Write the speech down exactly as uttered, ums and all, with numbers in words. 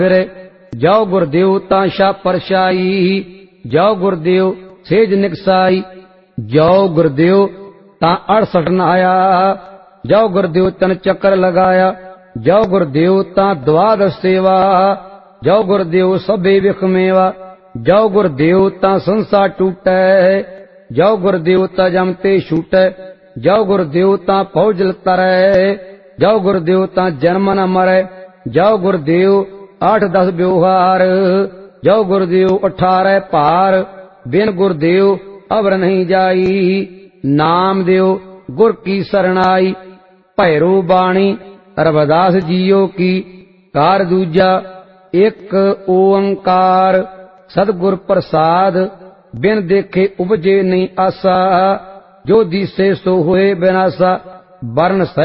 फिर जाओ गुरदेव तां शाह परशाई, जाओ गुरदेव सेज निकसाई, जाओ गुरदेव तां अड़सठ नहाया, जाओ गुरदेव तन चक्कर लगाया, जाओ गुरदेव तां द्वादश सेवा, जाओ गुरदेव सभे विख मेवा, जाओ गुरदेव तां संसार टूटै, जाओ गुरदेव तां जमते छूटै, जाओ गुरदेव तां फौजल तरै, जाओ गुरदेव तां जन्म न मरै, जाओ गुरदेव आठ दस ब्योहार, जाओ गुरदेव अठारह पार, बिन गुरदेव अबर नहीं जाई, नाम देव गुर की सरणाई, भैरो बाणी रविदास जियो की, कार दूजा एक ओंकार, सतगुर प्रसाद बिन देखे उपजे नहीं आसा, जो दिसे सो होए बिनासा, वर्ण